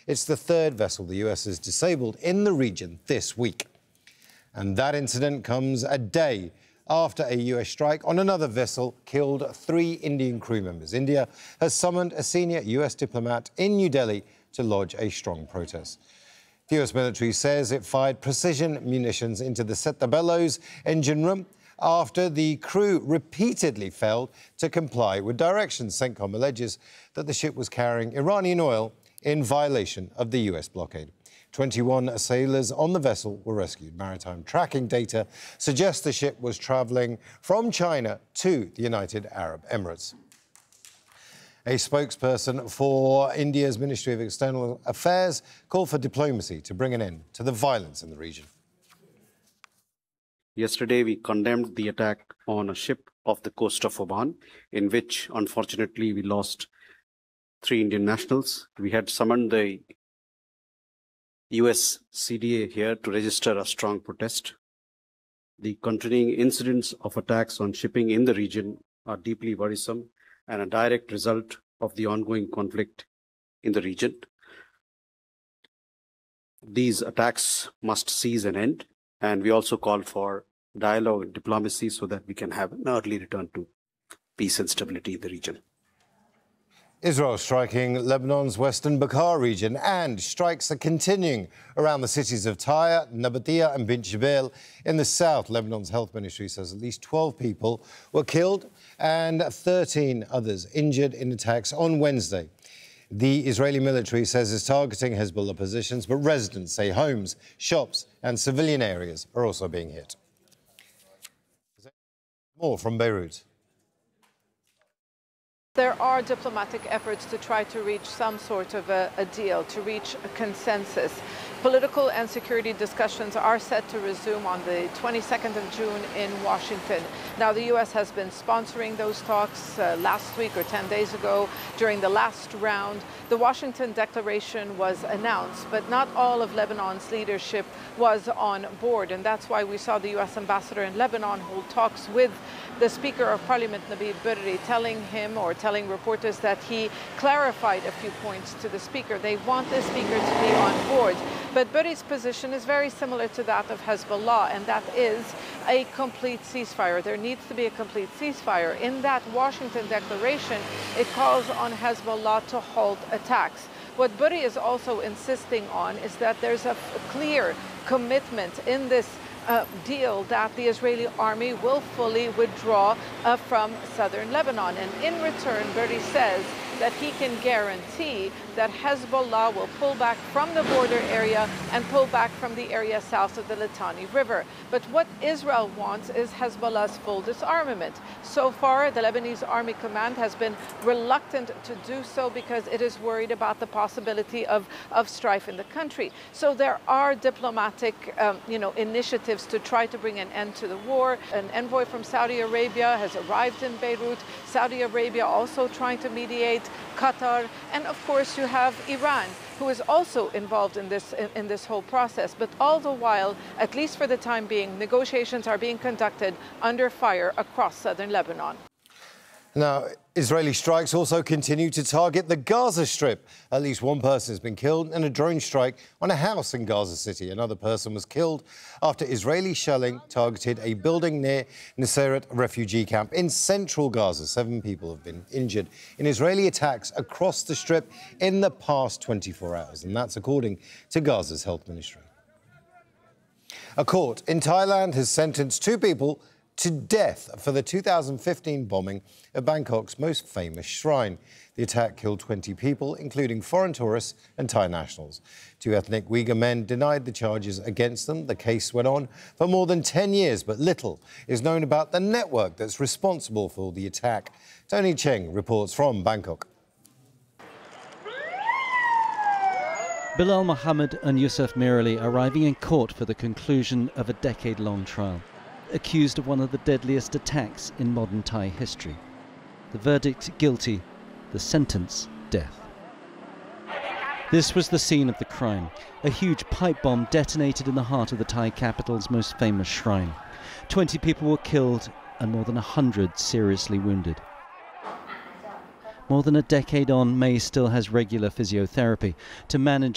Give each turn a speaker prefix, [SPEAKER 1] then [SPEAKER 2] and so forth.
[SPEAKER 1] It's the third vessel the US has disabled in the region this week. And that incident comes a day after a US strike on another vessel killed 3 Indian crew members. India has summoned a senior US diplomat in New Delhi to lodge a strong protest. The US military says it fired precision munitions into the Set the Bellows engine room after the crew repeatedly failed to comply with directions. CENTCOM alleges that the ship was carrying Iranian oil in violation of the US blockade. 21 sailors on the vessel were rescued. Maritime tracking data suggests the ship was travelling from China to the United Arab Emirates. A spokesperson for India's Ministry of External Affairs called for diplomacy to bring an end to the violence in the region.
[SPEAKER 2] Yesterday, we condemned the attack on a ship off the coast of Oman, in which, unfortunately, we lost 3 Indian nationals. We had summoned the US CDA here to register a strong protest. The continuing incidents of attacks on shipping in the region are deeply worrisome and a direct result of the ongoing conflict in the region. These attacks must cease and end, and we also call for dialogue and diplomacy so that we can have an early return to peace and stability in the region.
[SPEAKER 1] Israel striking Lebanon's western Bekaa region, and strikes are continuing around the cities of Tyre, Nabatea and Bint Jbeil in the south. Lebanon's health ministry says at least 12 people were killed and 13 others injured in attacks on Wednesday. The Israeli military says it's targeting Hezbollah positions, but residents say homes, shops and civilian areas are also being hit. More from Beirut.
[SPEAKER 3] There are diplomatic efforts to try to reach some sort of a deal, to reach a consensus. Political and security discussions are set to resume on the 22nd of June in Washington. Now, the U.S. has been sponsoring those talks last week or 10 days ago during the last round. The Washington Declaration was announced, but not all of Lebanon's leadership was on board. And that's why we saw the U.S. ambassador in Lebanon hold talks with the Speaker of Parliament, Nabi Berri, telling reporters that he clarified a few points to the Speaker. They want the Speaker to be on board. But Berri's position is very similar to that of Hezbollah, and that is a complete ceasefire. There needs to be a complete ceasefire. In that Washington Declaration, it calls on Hezbollah to halt attacks. What Berri is also insisting on is that there's a clear commitment in this deal that the Israeli army will fully withdraw from southern Lebanon. And in return, Berri says that he can guarantee that Hezbollah will pull back from the border area and pull back from the area south of the Litani River. But what Israel wants is Hezbollah's full disarmament. So far, the Lebanese Army Command has been reluctant to do so because it is worried about the possibility of strife in the country. So there are diplomatic initiatives to try to bring an end to the war. An envoy from Saudi Arabia has arrived in Beirut. Saudi Arabia also trying to mediate, Qatar, and of course you have Iran, who is also involved in this whole process. But all the while, at least for the time being, negotiations are being conducted under fire across southern Lebanon.
[SPEAKER 1] Now, Israeli strikes also continue to target the Gaza Strip. At least one person has been killed in a drone strike on a house in Gaza City. Another person was killed after Israeli shelling targeted a building near Nuseirat refugee camp in central Gaza. 7 people have been injured in Israeli attacks across the Strip in the past 24 hours, and that's according to Gaza's health ministry. A court in Thailand has sentenced 2 people to death for the 2015 bombing of Bangkok's most famous shrine. The attack killed 20 people, including foreign tourists and Thai nationals. 2 ethnic Uyghur men denied the charges against them. The case went on for more than 10 years, but little is known about the network that's responsible for the attack. Tony Cheng reports from Bangkok.
[SPEAKER 4] Bilal Mohammed and Yusuf Mirali arriving in court for the conclusion of a decade-long trial, accused of one of the deadliest attacks in modern Thai history. The verdict, guilty. The sentence, death. This was the scene of the crime. A huge pipe bomb detonated in the heart of the Thai capital's most famous shrine. 20 people were killed and more than 100 seriously wounded. More than a decade on, May still has regular physiotherapy to manage